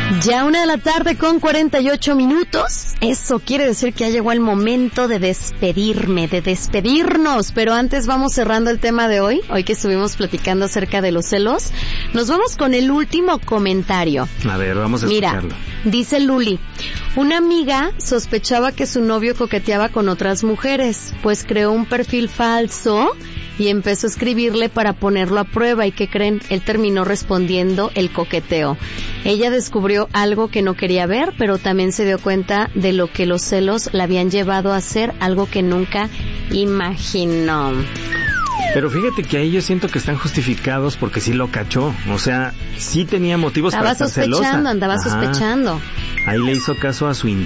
Ya 1:48 p.m. Eso quiere decir que ya llegó el momento de despedirnos. Pero antes vamos cerrando el tema de hoy que estuvimos platicando acerca de los celos. Nos vamos con el último comentario. A ver, vamos a escucharlo. Mira, dice Luli: una amiga sospechaba que su novio coqueteaba con otras mujeres, pues creó un perfil falso y empezó a escribirle para ponerlo a prueba. ¿Y qué creen? Él terminó respondiendo el coqueteo. Ella descubrió algo que no quería ver, pero también se dio cuenta de lo que los celos la habían llevado a hacer, algo que nunca imaginó. Pero fíjate que ahí yo siento que están justificados porque sí lo cachó. O sea, sí tenía motivos para estar celosa. Andaba sospechando. Ahí le hizo caso a su